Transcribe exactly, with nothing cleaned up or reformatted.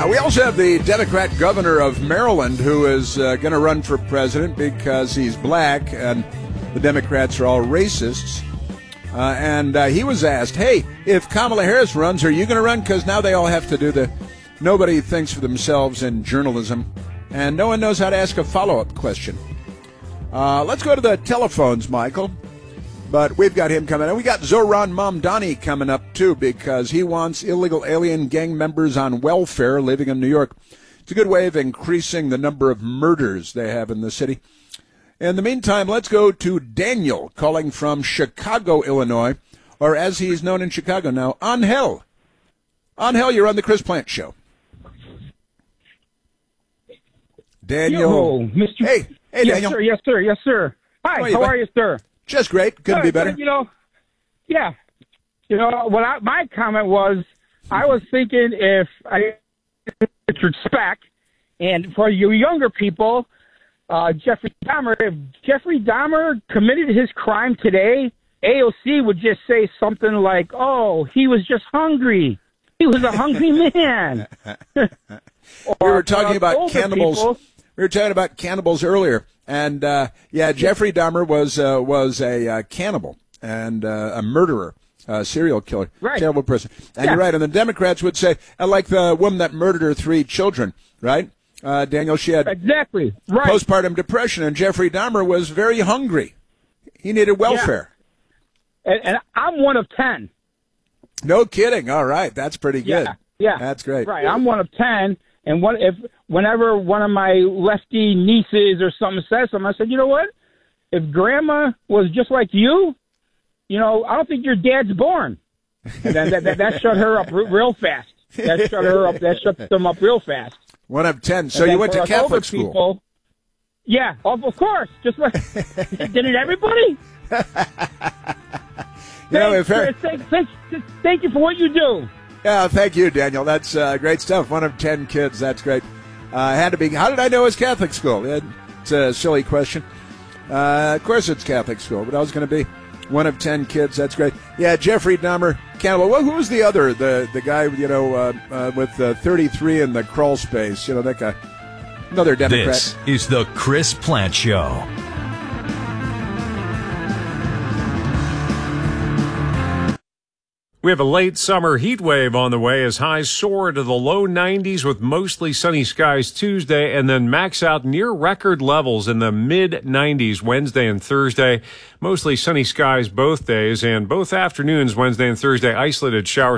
we also have the Democrat governor of Maryland who is uh, going to run for president because he's black and the Democrats are all racists. Uh, and uh, he was asked, hey, if Kamala Harris runs, are you going to run? Because now they all have to do the nobody thinks for themselves in journalism, and no one knows how to ask a follow-up question. Uh, let's go to the telephones, Michael. But we've got him coming. And we got Zohran Mamdani coming up, too, because he wants illegal alien gang members on welfare living in New York. It's a good way of increasing the number of murders they have in the city. In the meantime, let's go to Daniel, calling from Chicago, Illinois, or as he's known in Chicago now, Angel. Angel, you're on the Chris Plant Show. Daniel. Yo, Mister Hey, hey, yes, Daniel. Sir, yes, sir. Yes, sir. Hi, how are you, how bud? are you, sir? Just great. Couldn't be Good, better. You know, yeah. You know, what I, my comment was, I was thinking if I Richard Speck, and for you younger people, uh, Jeffrey Dahmer, if Jeffrey Dahmer committed his crime today, A O C would just say something like, oh, he was just hungry. He was a hungry man. We were talking uh, about older cannibals. people- We were talking about cannibals earlier, and uh, yeah, Jeffrey Dahmer was uh, was a uh, cannibal and uh, a murderer, a serial killer, Right. terrible person. And Yeah. you're right. And the Democrats would say, I like the woman that murdered her three children, right? Uh, Daniel, she had Exactly. Right. postpartum depression, and Jeffrey Dahmer was very hungry. He needed welfare. and, and I'm one of ten. No kidding. All right, that's pretty good. Yeah. Yeah. That's great. Right. I'm one of ten. And what if whenever one of my lefty nieces or something says something, I said, you know what? If Grandma was just like you, you know, I don't think your dad's born. And then that, that, that shut her up re- real fast. That shut her up. That shut them up real fast. One of ten. So And you then went for to us Catholic older school. People, yeah, of, of course. Just like didn't everybody? You know, Thank, if her- thank, thank, thank you for what you do. Yeah, thank you, Daniel. That's uh, great stuff. One of ten kids. That's great. Uh, had to be. How did I know it was Catholic school? It's a silly question. Uh, of course, it's Catholic school, but I was going to be one of ten kids. That's great. Yeah, Jeffrey Dahmer, cannibal. Well, who was the other? The the guy, you know, uh, uh, with uh, thirty-three in the crawl space. You know, that guy. Another Democrat. This is the Chris Plant Show. We have a late summer heat wave on the way as highs soar to the low nineties with mostly sunny skies Tuesday and then max out near record levels in the mid nineties Wednesday and Thursday. Mostly sunny skies both days and both afternoons Wednesday and Thursday isolated showers.